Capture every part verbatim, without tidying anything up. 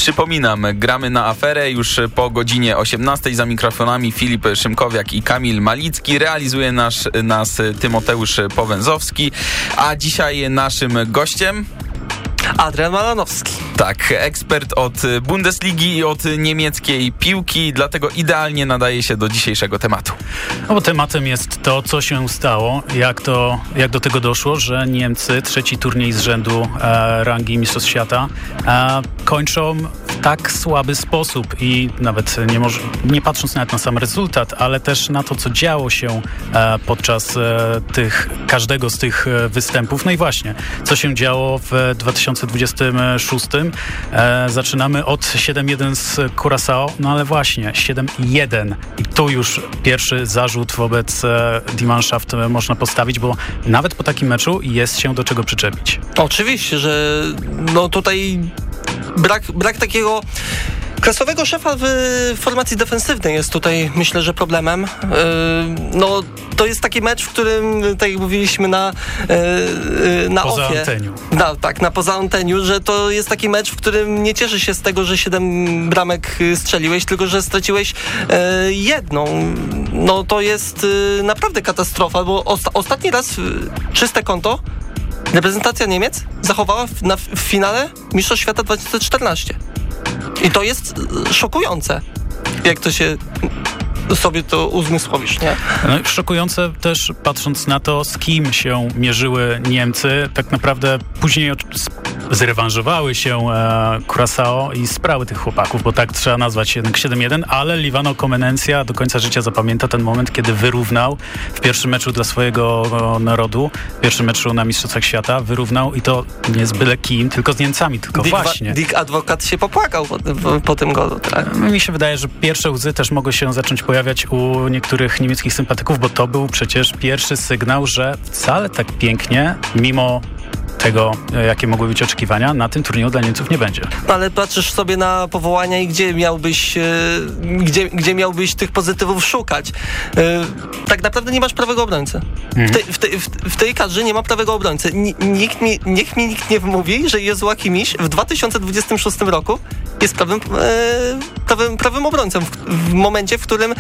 Przypominam, gramy na aferę już po godzinie osiemnastej. Za mikrofonami Filip Szymkowiak i Kamil Malicki. Realizuje nasz, nas Tymoteusz Powęzowski. A dzisiaj naszym gościem... Adrian Malanowski. Tak, ekspert od Bundesligi i od niemieckiej piłki, dlatego idealnie nadaje się do dzisiejszego tematu. No bo tematem jest to, co się stało, jak, to, jak do tego doszło, że Niemcy, trzeci turniej z rzędu e, rangi Mistrzostw Świata, e, kończą w tak słaby sposób i nawet nie, może, nie patrząc nawet na sam rezultat, ale też na to, co działo się e, podczas e, tych, każdego z tych e, występów. No i właśnie, co się działo w dwa tysiące dwudziestym szóstym. E, zaczynamy od siedem jeden z Curaçao, no ale właśnie siedem jeden i tu już pierwszy zarzut wobec e, Die Mannschaft można postawić, bo nawet po takim meczu jest się do czego przyczepić. Oczywiście, że no tutaj brak, brak takiego klasowego szefa w formacji defensywnej jest tutaj, myślę, że problemem. Yy, no, to jest taki mecz, w którym, tak jak mówiliśmy na yy, na poza ofie, anteniu. No, tak, na poza anteniu, że to jest taki mecz, w którym nie cieszysz się z tego, że siedem bramek strzeliłeś, tylko że straciłeś yy, jedną. No, to jest yy, naprawdę katastrofa, bo osta- ostatni raz yy, czyste konto reprezentacja Niemiec zachowała w, na, w finale Mistrzostw Świata dwa tysiące czternastym. I to jest szokujące, jak to się sobie to uzmysłowisz, nie? No, szokujące też patrząc na to, z kim się mierzyły Niemcy. Tak naprawdę później zrewanżowały się e, Curaçao i sprały tych chłopaków, bo tak trzeba nazwać jednak siedem jeden, ale Livano Comenencia do końca życia zapamięta ten moment, kiedy wyrównał w pierwszym meczu dla swojego o, narodu, w pierwszym meczu na Mistrzostwach Świata, wyrównał i to nie z byle kim, tylko z Niemcami, tylko Dick właśnie. Wa- Dick Advokat się popłakał po, po, po tym golu, tak? Mi się wydaje, że pierwsze łzy też mogły się zacząć pojawiać u niektórych niemieckich sympatyków, bo to był przecież pierwszy sygnał, że wcale tak pięknie, mimo tego, jakie mogły być oczekiwania, na tym turnieju dla Niemców nie będzie. No ale patrzysz sobie na powołania i gdzie miałbyś, e, gdzie, gdzie miałbyś tych pozytywów szukać. E, tak naprawdę nie masz prawego obrońcy. Mhm. W, tej, w, tej, w, w tej kadrze nie ma prawego obrońcy. N- nikt mi, niech mi nikt nie wmówi, że Jozua Kimmich w dwa tysiące dwudziestym szóstym roku jest prawym, e, prawym, prawym obrońcą. W, w momencie, w którym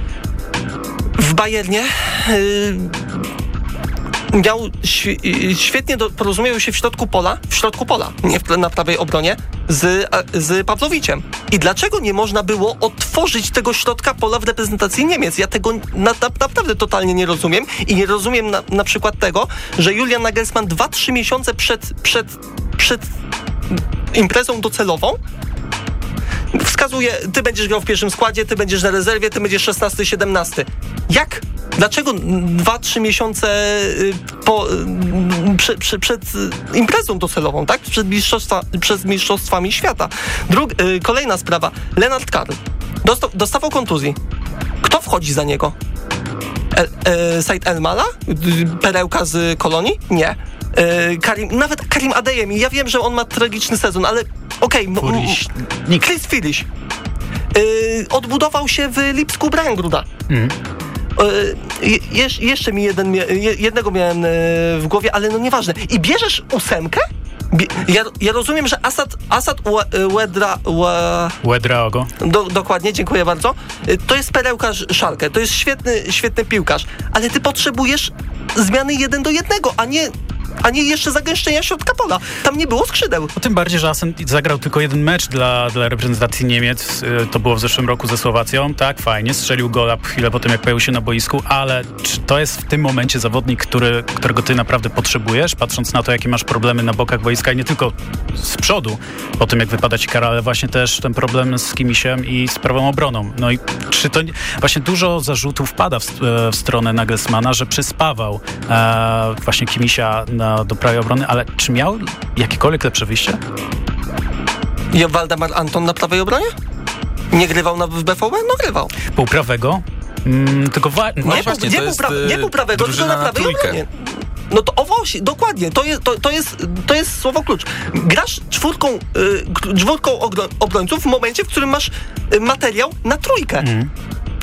w Bayernie e, miał świetnie do, porozumiewał się w środku pola, w środku pola, nie w, na prawej obronie, z, z Pawłowiciem. I dlaczego nie można było otworzyć tego środka pola w reprezentacji Niemiec? Ja tego na, na, naprawdę totalnie nie rozumiem i nie rozumiem na, na przykład tego, że Julian Nagelsmann dwa trzy miesiące przed, przed, przed imprezą docelową wskazuje, ty będziesz grał w pierwszym składzie, ty będziesz na rezerwie, ty będziesz szesnasty siedemnasty. Jak? Dlaczego dwa trzy miesiące po, prze, prze, przed imprezą docelową, tak? Przed, mistrzostwa, przed mistrzostwami świata. Drug, kolejna sprawa. Lennart Karl dostał, dostawał kontuzji. Kto wchodzi za niego? El, e, Said Elmala? Perełka z Kolonii? Nie. E, Karim, nawet Karim Adeyemi. Ja wiem, że on ma tragiczny sezon, ale okej. Okay, Chris Filiś. E, odbudował się w Lipsku Brangruda. Mm. Je, jesz, jeszcze mi jeden, jednego miałem w głowie, ale no nieważne. I bierzesz ósemkę? Ja, ja rozumiem, że Asad, Asad Wedra... Wedraogo. Do, dokładnie, dziękuję bardzo. To jest perełkarz Schalke, to jest świetny, świetny piłkarz, ale ty potrzebujesz zmiany jeden do jednego, a nie... a nie jeszcze zagęszczenia środka pola. Tam nie było skrzydeł. O tym bardziej, że Asen zagrał tylko jeden mecz dla, dla reprezentacji Niemiec. To było w zeszłym roku ze Słowacją. Tak, fajnie, strzelił gola chwilę po tym, jak pojawił się na boisku, ale czy to jest w tym momencie zawodnik, który, którego ty naprawdę potrzebujesz, patrząc na to, jakie masz problemy na bokach boiska i nie tylko z przodu, po tym, jak wypada ci kara, ale właśnie też ten problem z Kimmisiem i z prawą obroną. No i czy to... Właśnie dużo zarzutów pada w, w stronę Nagelsmana, że przyspawał e, właśnie Kimmisia na do prawej obrony, ale czy miał jakiekolwiek lepsze wyjście? I Waldemar Anton na prawej obronie? Nie grywał na, w B V B? No grywał. Półprawego? Mm, tylko wa- no nie, właśnie, nie, to półpra- jest, nie półprawego, tylko na prawej na obronie. No to owoś, dokładnie, to jest, to, to, jest, to jest słowo klucz. Grasz czwórką, y, czwórką obrońców w momencie, w którym masz materiał na trójkę. Mm.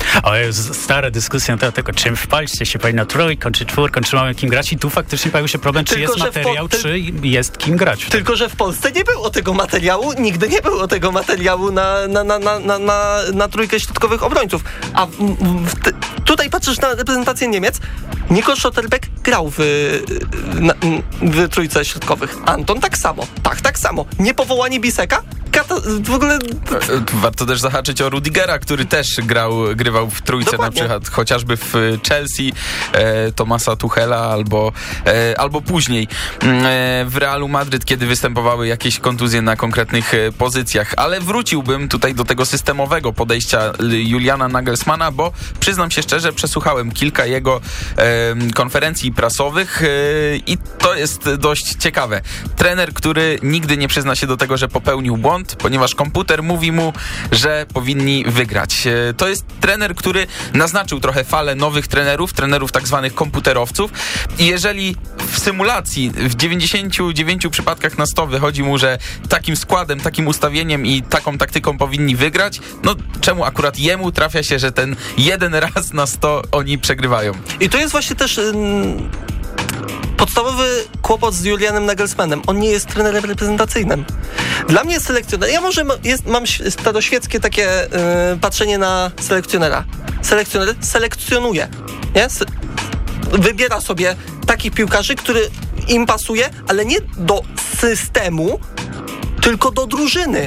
O, jest stara dyskusja na tego, czym w Polsce się powinno trójką, czy czwórką, czy mamy kim grać i tu faktycznie pojawił się problem, czy Tylko, jest materiał, po, ty... czy jest kim grać. Tylko, że w Polsce nie było tego materiału, nigdy nie było tego materiału na, na, na, na, na, na, na trójkę środkowych obrońców. A w, w, ty, tutaj patrzysz na reprezentację Niemiec, Nico Schlotterbeck grał w, na, w trójce środkowych. Anton tak samo, tak, tak samo. Niepowołanie Biseka? Kata, w ogóle... Warto też zahaczyć o Rudigera, który też grał, grywał w trójce. Dokładnie. Na przykład chociażby w Chelsea e, Tomasa Tuchela albo, e, albo później e, w Realu Madryt, kiedy występowały jakieś kontuzje na konkretnych e, pozycjach. Ale wróciłbym tutaj do tego systemowego podejścia Juliana Nagelsmana, bo przyznam się szczerze, przesłuchałem kilka jego e, konferencji prasowych e, i to jest dość ciekawe. Trener, który nigdy nie przyzna się do tego, że popełnił błąd, ponieważ komputer mówi mu, że powinni wygrać. E, to jest trener, który naznaczył trochę falę nowych trenerów, trenerów tak zwanych komputerowców i jeżeli w symulacji w dziewięćdziesięciu dziewięciu przypadkach na sto wychodzi mu, że takim składem, takim ustawieniem i taką taktyką powinni wygrać, no czemu akurat jemu trafia się, że ten jeden raz na sto oni przegrywają? I to jest właśnie też ym, podstawowy kłopot z Julianem Nagelsmannem. On nie jest trenerem reprezentacyjnym. Dla mnie selekcjoner, ja może jest, mam staroświeckie takie yy, patrzenie na selekcjonera. Selekcjoner selekcjonuje, nie? Se- wybiera sobie takich piłkarzy, który im pasuje, ale nie do systemu, tylko do drużyny.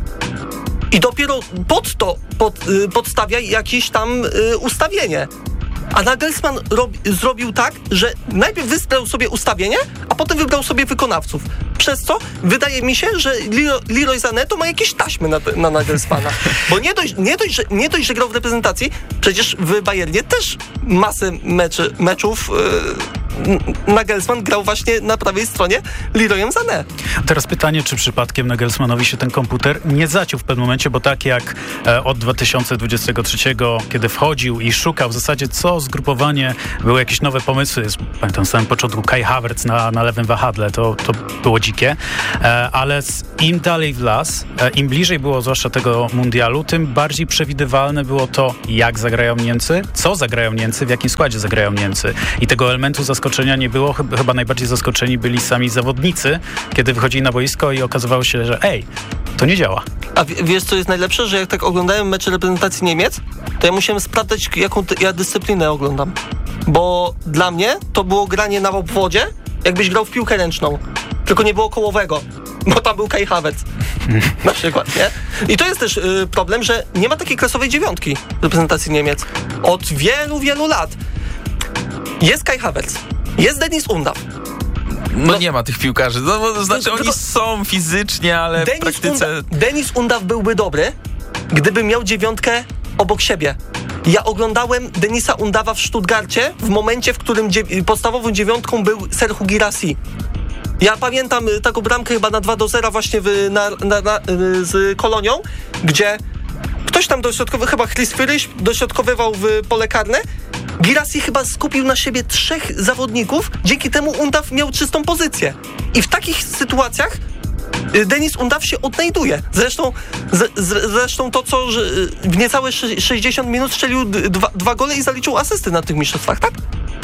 I dopiero pod to pod, yy, podstawia jakieś tam yy, ustawienie. A Nagelsmann rob, zrobił tak, że najpierw wybrał sobie ustawienie, a potem wybrał sobie wykonawców. Przez co wydaje mi się, że Leroy, Leroy Sané to ma jakieś taśmy na, na Nagelsmana. Bo nie dość, nie, dość, że, nie dość, że grał w reprezentacji, przecież w Bayernie też masę meczy, meczów yy, Nagelsmann grał właśnie na prawej stronie Leroyem Sané. Teraz pytanie, czy przypadkiem Nagelsmannowi się ten komputer nie zaciął w pewnym momencie, bo tak jak e, od dwa tysiące dwudziestego trzeciego, kiedy wchodził i szukał w zasadzie co zgrupowanie, były jakieś nowe pomysły. Pamiętam na samym początku Kai Havertz na, na lewym wahadle, to, to było dzikie, e, ale z, im dalej w las, e, im bliżej było zwłaszcza tego mundialu, tym bardziej przewidywalne było to, jak zagrają Niemcy, co zagrają Niemcy, w jakim składzie zagrają Niemcy. I tego elementu zaskoczenia nie było. Chyba najbardziej zaskoczeni byli sami zawodnicy, kiedy wychodzili na boisko i okazywało się, że ej, to nie działa. A w, wiesz, co jest najlepsze? Że jak tak oglądałem mecze reprezentacji Niemiec, to ja musiałem sprawdzać, jaką ty, ja dyscyplinę oglądam. Bo dla mnie to było granie na obwodzie, jakbyś grał w piłkę ręczną. Tylko nie było kołowego, bo tam był Kai Havertz na przykład, nie? I to jest też y, problem, że nie ma takiej klasowej dziewiątki w reprezentacji Niemiec. Od wielu, wielu lat. Jest Kai Havertz, jest Dennis Undav. No, no nie ma tych piłkarzy. No, to znaczy tylko, oni są fizycznie, ale Dennis w praktyce... Undav, Dennis Undav byłby dobry, gdyby miał dziewiątkę obok siebie. Ja oglądałem Denisa Undava w Stuttgarcie w momencie, w którym dziew- podstawową dziewiątką był Serhou Guirassy. Ja pamiętam taką bramkę chyba na dwa do zera właśnie w, na, na, na, z Kolonią, gdzie ktoś tam dośrodkowywał, chyba Chris Führich dośrodkowywał w pole karne. Guirassy chyba skupił na siebie trzech zawodników, dzięki temu Undav miał czystą pozycję. I w takich sytuacjach Dennis Undav się odnajduje. Zresztą, z, z, zresztą to, co że w niecałe sześćdziesiąt minut strzelił dwa, dwa gole i zaliczył asysty na tych mistrzostwach, tak?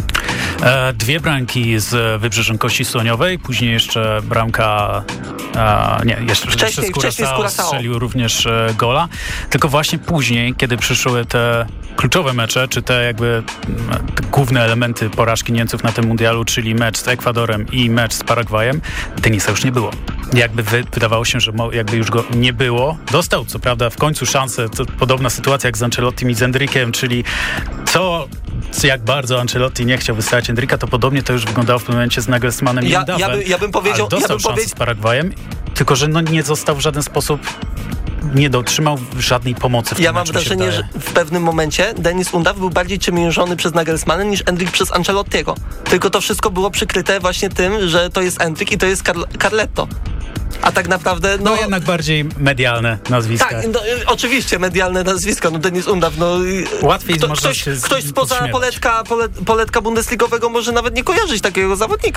E, dwie bramki z Wybrzeżem Kości Słoniowej, później jeszcze bramka e, nie, jeszcze wcześniej, jeszcze z Curaçao strzelił również e, gola, tylko właśnie później, kiedy przyszły te kluczowe mecze, czy te jakby te główne elementy porażki Niemców na tym mundialu, czyli mecz z Ekwadorem i mecz z Paragwajem, Denisa już nie było. Jakby wy, wydawało się, że mo, jakby już go nie było. Dostał co prawda w końcu szansę, to podobna sytuacja jak z Ancelottim i z Endrikiem, czyli co jak bardzo Ancelotti nie chciał wystawiać Endrika, to podobnie to już wyglądało w pewnym momencie z Nagelsmannem i ja, Undavem. Ja, by, ja bym powiedział... dostał ja bym szansę powiedz... z Paragwajem, tylko że no nie został w żaden sposób, nie dotrzymał żadnej pomocy w tym Ja mam meczu, wrażenie, że w pewnym momencie Dennis Undav był bardziej ciemiężony przez Nagelsmanna niż Endrik przez Ancelottiego. Tylko to wszystko było przykryte właśnie tym, że to jest Endrik i to jest Car- Carletto. A tak naprawdę... No, no jednak bardziej medialne nazwiska. Tak, no, oczywiście medialne nazwisko, no Dennis Undav, no... Łatwiej kto, można ktoś, się ktoś spoza poletka, polet, poletka bundesligowego może nawet nie kojarzyć takiego zawodnika.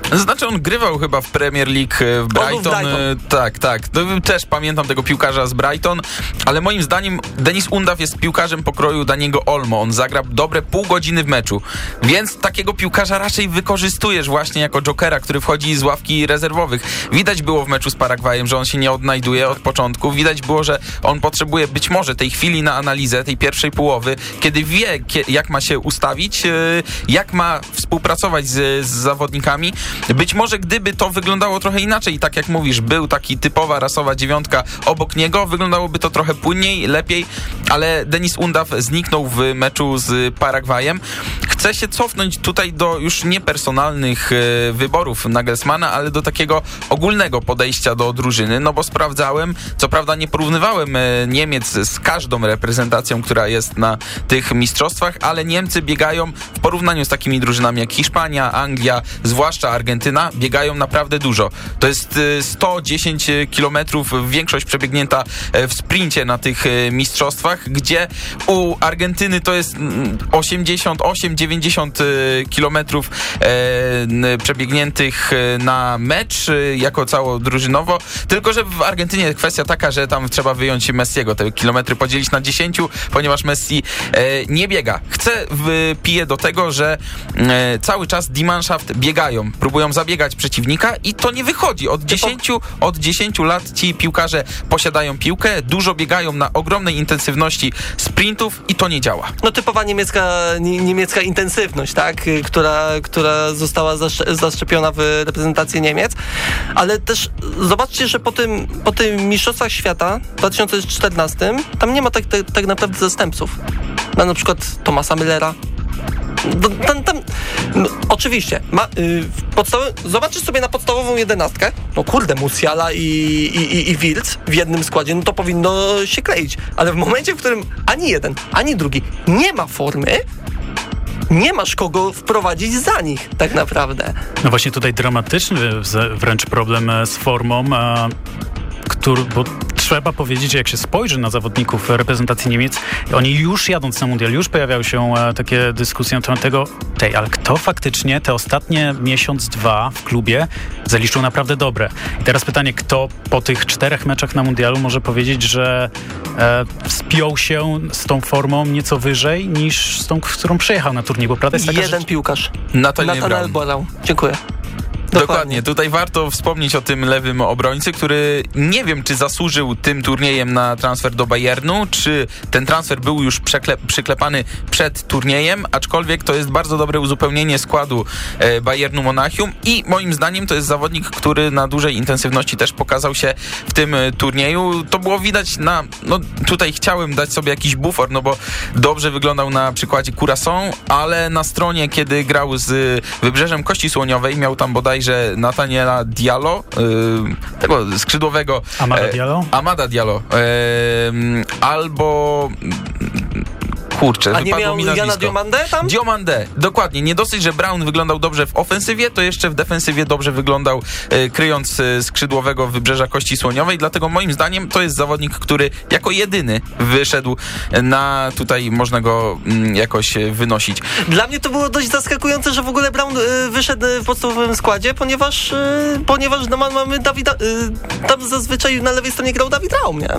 Znaczy on grywał chyba w Premier League w Brighton. w Brighton. Tak, tak. No, też pamiętam tego piłkarza z Brighton, ale moim zdaniem Denis Undaw jest piłkarzem pokroju Daniego Olmo. On zagra dobre pół godziny w meczu, więc takiego piłkarza raczej wykorzystujesz właśnie jako jokera, który wchodzi z ławki rezerwowych. Widać było w meczu z Paragwajem, że on się nie odnajduje od początku. Widać było, że on potrzebuje być może tej chwili na analizę, tej pierwszej połowy, kiedy wie, jak ma się ustawić, jak ma współpracować z, z zawodnikami. Być może gdyby to wyglądało trochę inaczej, tak jak mówisz, był taki typowa rasowa dziewiątka obok niego, wyglądałoby to trochę płynniej, lepiej, ale Denis Undaw zniknął w meczu z Paragwajem. Chcę się cofnąć tutaj do już niepersonalnych e, wyborów Nagelsmana, ale do takiego ogólnego podejścia do drużyny, no bo sprawdzałem, co prawda nie porównywałem e, Niemiec z każdą reprezentacją, która jest na tych mistrzostwach, ale Niemcy biegają w porównaniu z takimi drużynami jak Hiszpania, Anglia, zwłaszcza Argentyna, biegają naprawdę dużo. To jest e, sto dziesięć kilometrów, większość przebiegnięta e, w sprincie na tych e, mistrzostwach, gdzie u Argentyny to jest osiemdziesiąt osiem dziewięćdziesiąt kilometrów e, przebiegniętych na mecz e, jako cało drużynowo, tylko że w Argentynie jest kwestia taka, że tam trzeba wyjąć Messiego, te kilometry podzielić na dziesięć, ponieważ Messi e, nie biega. Chcę piję do tego, że e, cały czas Die Mannschaft biegają, próbują zabiegać przeciwnika i to nie wychodzi. Od dziesięciu, od dziesięciu lat ci piłkarze posiadają piłkę, dużo biegają na ogromnej intensywności sprintów i to nie działa. No typowa niemiecka, niemiecka intensywność, tak? Która, która została zaszcz- zaszczepiona w reprezentacji Niemiec, ale też zobaczcie, że po tym, po tym Mistrzostwach Świata w dwa tysiące czternastym tam nie ma tak, tak, tak naprawdę zastępców. Ma na przykład Thomasa Müllera. Tam, tam, no, oczywiście, ma, y, podstawy, zobaczysz sobie na podstawową jedenastkę, no kurde, Musiala i, i, i Wirtz w jednym składzie, no to powinno się kleić, ale w momencie, w którym ani jeden, ani drugi nie ma formy, nie masz kogo wprowadzić za nich tak naprawdę. No właśnie tutaj dramatyczny wręcz problem z formą, a, który, bo trzeba powiedzieć, że jak się spojrzy na zawodników reprezentacji Niemiec, oni już jadąc na mundial, już pojawiały się e, takie dyskusje na temat tego, tej, ale kto faktycznie te ostatnie miesiąc, dwa w klubie zaliczył naprawdę dobre. I teraz pytanie, kto po tych czterech meczach na mundialu może powiedzieć, że e, spiął się z tą formą nieco wyżej niż z tą, którą przyjechał na turniej, bo prawda jest taka, Jeden że... piłkarz. Nathaniel Brown. Dziękuję. Dokładnie. Dokładnie. Tutaj warto wspomnieć o tym lewym obrońcy, który nie wiem, czy zasłużył tym turniejem na transfer do Bayernu, czy ten transfer był już przekle- przyklepany przed turniejem, aczkolwiek to jest bardzo dobre uzupełnienie składu e, Bayernu Monachium i moim zdaniem to jest zawodnik, który na dużej intensywności też pokazał się w tym e, turnieju. To było widać na... No tutaj chciałem dać sobie jakiś bufor, no bo dobrze wyglądał na przykładzie Curaçao, ale na stronie, kiedy grał z Wybrzeżem Kości Słoniowej, miał tam bodaj że Nathaniela Diallo, yy, tego skrzydłowego... Amada Diallo? E, Amada Diallo. Yy, albo... Kurczę, A nie miał mi Jana Diomande tam? Diomande, dokładnie. Nie dosyć, że Brown wyglądał dobrze w ofensywie, to jeszcze w defensywie dobrze wyglądał, e, kryjąc e, skrzydłowego Wybrzeża Kości Słoniowej, dlatego moim zdaniem to jest zawodnik, który jako jedyny wyszedł na... Tutaj można go m, jakoś wynosić. Dla mnie to było dość zaskakujące, że w ogóle Brown y, wyszedł w podstawowym składzie, ponieważ y, ponieważ no, mamy Dawida... Y, tam zazwyczaj na lewej stronie grał Dawid Raum, nie?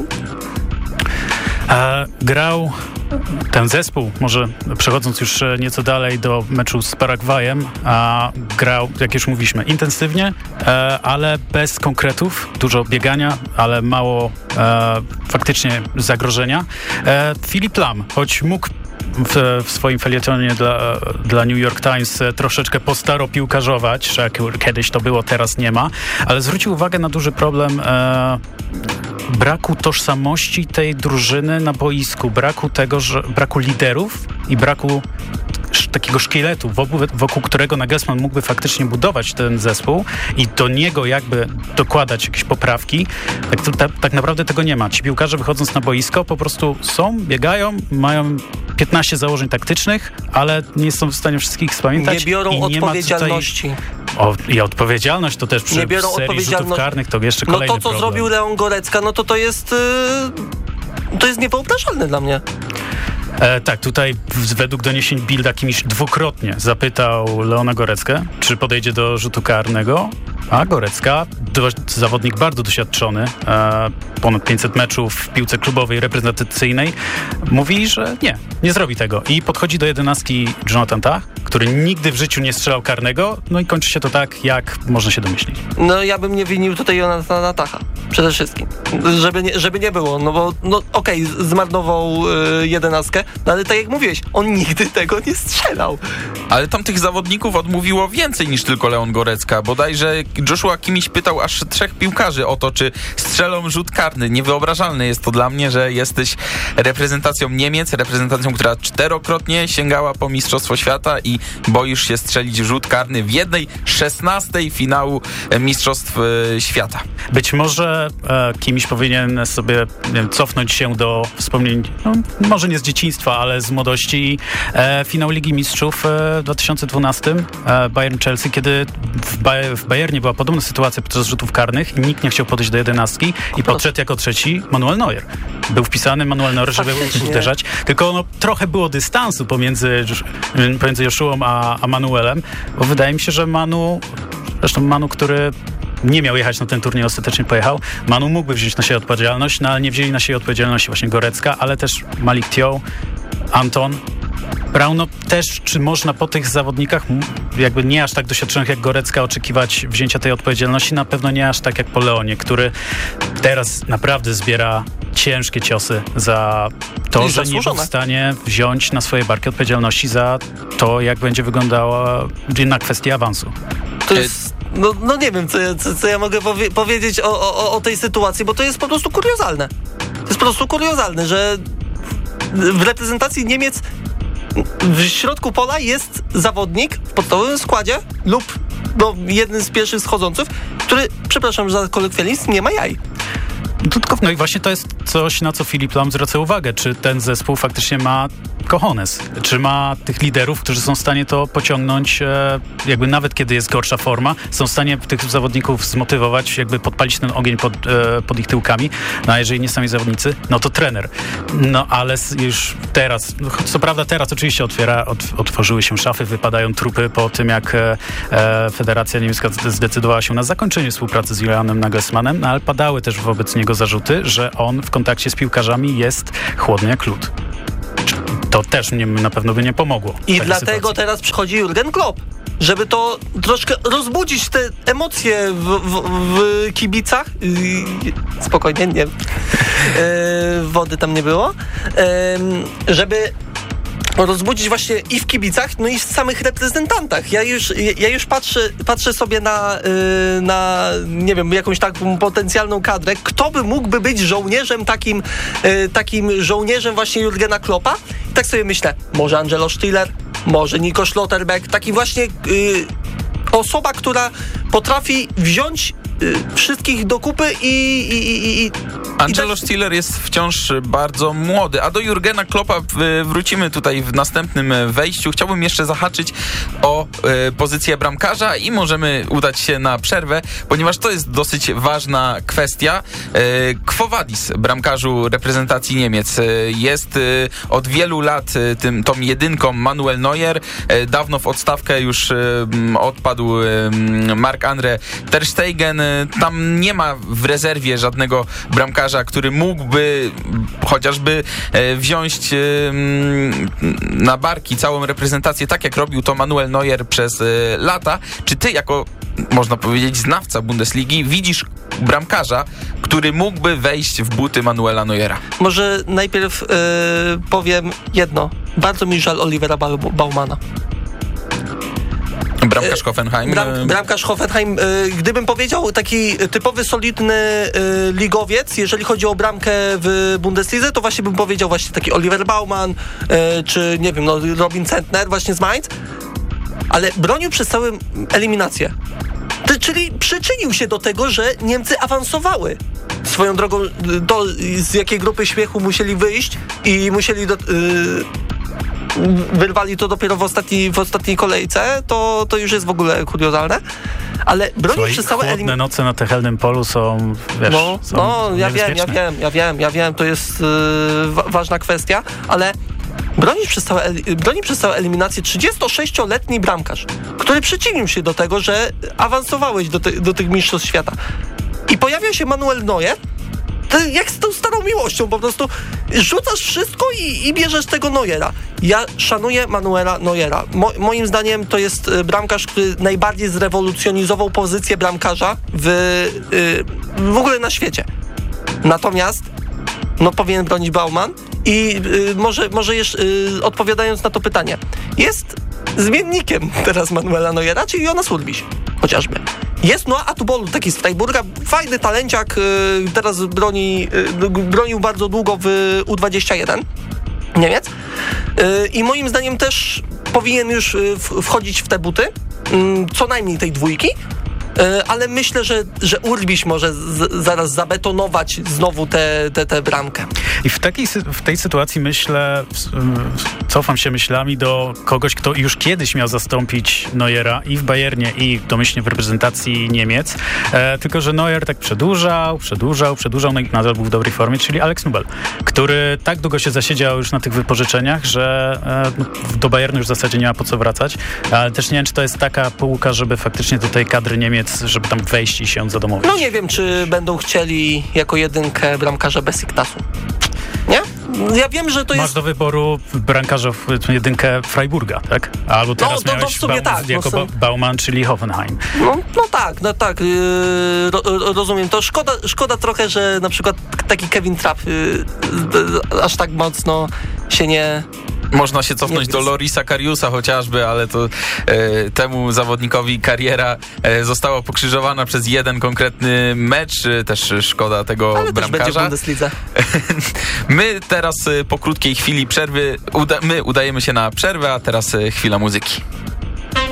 A grał ten zespół, może przechodząc już nieco dalej do meczu z Paragwajem, a grał, jak już mówiliśmy, intensywnie, e, ale bez konkretów, dużo biegania, ale mało e, faktycznie zagrożenia. E, Philipp Lahm, choć mógł W, w swoim felietonie dla, dla New York Times troszeczkę postaropiłkarzować, że kiedyś to było, teraz nie ma, ale zwrócił uwagę na duży problem e, braku tożsamości tej drużyny na boisku, braku tego, że braku liderów i braku takiego szkieletu, wokół, wokół którego Nagelsmann mógłby faktycznie budować ten zespół i do niego jakby dokładać jakieś poprawki, tak, to, tak, tak naprawdę tego nie ma. Ci piłkarze wychodząc na boisko po prostu są, biegają, mają piętnaście założeń taktycznych, ale nie są w stanie wszystkich spamiętać. Nie biorą i nie odpowiedzialności. Ma tutaj... o, I odpowiedzialność to też przy nie biorą serii rzutów karnych to jeszcze kolejny No to, co problem. zrobił Leon Gorecka, no to to jest yy, to jest niewyobrażalne dla mnie. E, tak, tutaj w, według doniesień Bilda Kimiś dwukrotnie zapytał Leona Goreckę, czy podejdzie do rzutu karnego, a Gorecka, do, zawodnik bardzo doświadczony, e, ponad pięćset meczów w piłce klubowej, reprezentacyjnej, mówi, że nie, nie zrobi tego. I podchodzi do jedenastki Jonathan Tah, który nigdy w życiu nie strzelał karnego, no i kończy się to tak, jak można się domyślić. No ja bym nie winił tutaj Jonathana Taha, przede wszystkim. Żeby nie, żeby nie było, no bo no okej, okay, zmarnował y, jedenastkę, no ale tak jak mówiłeś, on nigdy tego nie strzelał. Ale tam tych zawodników odmówiło więcej niż tylko Leon Gorecka. Bodajże Joshua Kimmich pytał aż trzech piłkarzy o to, czy strzelą rzut karny. Niewyobrażalne jest to dla mnie, że jesteś reprezentacją Niemiec, reprezentacją, która czterokrotnie sięgała po Mistrzostwo Świata i boisz się strzelić rzut karny w jednej szesnastej finału Mistrzostw e, Świata. Być może e, Kimmich powinien sobie nie wiem, cofnąć się do wspomnień, no, może nie z dzieciństwa, ale z młodości. E, finał Ligi Mistrzów e, w dwa tysiące dwunastym e, Bayern-Chelsea, kiedy w, Bay- w Bayernie była podobna sytuacja podczas rzutów karnych i nikt nie chciał podejść do jedenastki i podszedł jako trzeci Manuel Neuer. Był wpisany Manuel Neuer, żeby Faktycznie. uderzać, tylko no, trochę było dystansu pomiędzy, pomiędzy Joshuą a, a Manuelem, bo wydaje mi się, że Manu, zresztą Manu, który nie miał jechać na ten turniej, ostatecznie pojechał. Manu mógłby wziąć na siebie odpowiedzialność, no ale nie wzięli na siebie odpowiedzialności właśnie Gorecka, ale też Malik Thiaw, Anton, Braun. No też, czy można po tych zawodnikach, jakby nie aż tak doświadczonych jak Gorecka, oczekiwać wzięcia tej odpowiedzialności? Na pewno nie aż tak jak po Leonie, który teraz naprawdę zbiera ciężkie ciosy za to, że nie był w stanie wziąć na swoje barki odpowiedzialności za to, jak będzie wyglądała inna kwestia awansu. To jest, no, no nie wiem, co, co, co ja mogę powie- powiedzieć o, o, o tej sytuacji, bo to jest po prostu kuriozalne. To jest po prostu kuriozalne, że w reprezentacji Niemiec w środku pola jest zawodnik w podstawowym składzie lub no, jeden z pierwszych schodzących, który, przepraszam za kolokwializm, nie ma jaj. No i właśnie to jest coś, na co Filip Lahm zwraca uwagę. Czy ten zespół faktycznie ma cojones? Czy ma tych liderów, którzy są w stanie to pociągnąć, e, jakby nawet kiedy jest gorsza forma, są w stanie tych zawodników zmotywować, jakby podpalić ten ogień pod, e, pod ich tyłkami. No a jeżeli nie sami zawodnicy, no to trener. No ale już teraz, co prawda teraz oczywiście otwiera, ot, otworzyły się szafy, wypadają trupy po tym, jak e, Federacja Niemiecka zdecydowała się na zakończenie współpracy z Julianem Nagelsmannem, no ale padały też wobec niego zarzuty, że on w kontakcie z piłkarzami jest chłodny jak lód. To też mnie na pewno by nie pomogło. I dlatego sytuacji. Teraz przychodzi Jurgen Klopp, żeby to troszkę rozbudzić te emocje w, w, w kibicach. Spokojnie, nie. Wody tam nie było. Żeby rozbudzić właśnie i w kibicach, no i w samych reprezentantach. Ja już, ja już patrzę, patrzę sobie na, na, nie wiem, jakąś taką potencjalną kadrę. Kto by mógłby być żołnierzem takim, takim żołnierzem właśnie Jurgena Kloppa? I tak sobie myślę, może Angelo Stiller, może Nico Schlotterbeck, taki właśnie y, osoba, która potrafi wziąć y, wszystkich do kupy i... i, i, i Angelo Stiller jest wciąż bardzo młody, a do Jurgena Kloppa wrócimy tutaj w następnym wejściu. Chciałbym jeszcze zahaczyć o e, pozycję bramkarza i możemy udać się na przerwę, ponieważ to jest dosyć ważna kwestia. E, Quo Vadis, bramkarzu reprezentacji Niemiec, e, jest e, od wielu lat e, tym, tą jedynką Manuel Neuer. E, dawno w odstawkę już e, odpadł e, Marc-André ter Stegen. E, tam nie ma w rezerwie żadnego bramkarza, który mógłby chociażby e, wziąć e, na barki całą reprezentację, tak jak robił to Manuel Neuer przez e, lata. Czy ty jako, można powiedzieć, znawca Bundesligi widzisz bramkarza, który mógłby wejść w buty Manuela Neuera? Może najpierw e, powiem jedno. Bardzo mi żal Olivera ba- Baumana. Bramkarz Hoffenheim. Bram, bramkarz Hoffenheim. Gdybym powiedział taki typowy, solidny ligowiec, jeżeli chodzi o bramkę w Bundeslidze, to właśnie bym powiedział właśnie taki Oliver Baumann, czy nie wiem, no Robin Zentner właśnie z Mainz, ale bronił przez całą eliminację. Czyli przyczynił się do tego, że Niemcy awansowały. Swoją drogą, to z jakiej grupy śmiechu musieli wyjść i musieli do... Yy, wyrwali to dopiero w ostatniej, w ostatniej kolejce, to, to już jest w ogóle kuriozalne. Ale bronił przez całe eliminacje. Chłodne noce na Techelnym Polu są, wiesz, no, są no ja wiem, ja wiem, ja wiem, ja wiem, ja wiem, to jest yy, wa- ważna kwestia, ale broni przez całe, broni przez całe eliminację trzydziestosześcioletni bramkarz, który przyczynił się do tego, że awansowałeś do, te, do tych mistrzostw świata. I pojawia się Manuel Neuer, jak z tą starą miłością, po prostu rzucasz wszystko i, i bierzesz tego Neuera. Ja szanuję Manuela Neuera. Mo, moim zdaniem to jest bramkarz, który najbardziej zrewolucjonizował pozycję bramkarza w, yy, w ogóle na świecie. Natomiast no powinien bronić Baumann i yy, może, może jeszcze yy, odpowiadając na to pytanie, jest zmiennikiem teraz Manuela Neuera, czyli Jonas Urbiś chociażby. Jest Noah Atubolu, taki z Freiburga, fajny talenciak, yy, teraz broni, yy, bronił bardzo długo w U dwadzieścia jeden Niemiec yy, i moim zdaniem też powinien już yy, wchodzić w te buty, yy, co najmniej tej dwójki. Ale myślę, że, że Urbiś może z, zaraz zabetonować znowu tę te, te, te bramkę. I w, takiej, w tej sytuacji myślę, cofam się myślami do kogoś, kto już kiedyś miał zastąpić Neuera i w Bayernie, i domyślnie w reprezentacji Niemiec. E, tylko, że Neuer tak przedłużał, przedłużał, przedłużał, no i nadal był w dobrej formie, czyli Alex Nubel, który tak długo się zasiedział już na tych wypożyczeniach, że e, do Bayernu już w zasadzie nie ma po co wracać. Ale też nie wiem, czy to jest taka półka, żeby faktycznie do tej kadry Niemiec, żeby tam wejść i się zadomowić. No nie wiem, czy będą chcieli jako jedynkę bramkarza Besiktasu. Nie? Ja wiem, że to Masz jest... do wyboru bramkarza w jedynkę Freiburga, tak? Albo teraz no, no, miałeś w sumie Baum, tak, jako no, Baumann, czyli Hoffenheim. No, no tak, no tak, yy, ro, rozumiem. To szkoda, szkoda trochę, że na przykład taki Kevin Trapp yy, yy, aż tak mocno się nie... Można się cofnąć do Lorisa Kariusa chociażby, ale to e, temu zawodnikowi kariera e, została pokrzyżowana przez jeden konkretny mecz. E, też szkoda tego ale bramkarza. Też będzie w Bundeslidze. My teraz e, po krótkiej chwili przerwy, uda, my udajemy się na przerwę, a teraz e, chwila muzyki.